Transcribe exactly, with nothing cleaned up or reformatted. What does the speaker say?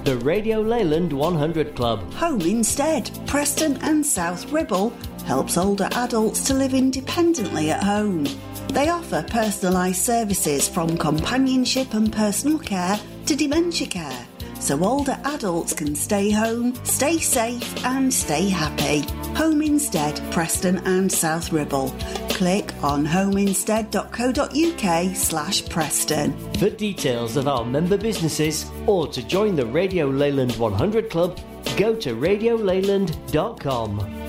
The Radio Leyland one hundred Club. Home Instead, Preston and South Ribble, helps older adults to live independently at home. They offer personalised services from companionship and personal care to dementia care, so older adults can stay home, stay safe and stay happy. Home Instead, Preston and South Ribble. Click on homeinstead.co.uk slash Preston. For details of our member businesses or to join the Radio Leyland one hundred Club, go to radio leyland dot com.